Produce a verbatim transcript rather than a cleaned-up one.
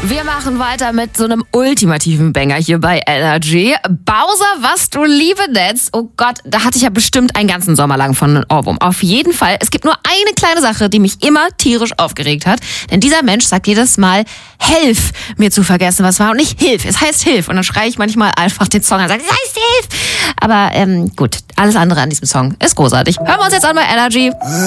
Wir machen weiter mit so einem ultimativen Banger hier bei Energy. Bowser, was du liebe Netz. Oh Gott, da hatte ich ja bestimmt einen ganzen Sommer lang von einem Ohrwurm. Auf jeden Fall. Es gibt nur eine kleine Sache, die mich immer tierisch aufgeregt hat. Denn dieser Mensch sagt jedes Mal, helf mir zu vergessen, was war. Und nicht hilf. Es heißt hilf. Und dann schreie ich manchmal einfach den Song an und sage, es heißt hilf. Aber ähm, gut, alles andere an diesem Song ist großartig. Hören wir uns jetzt an bei Energy.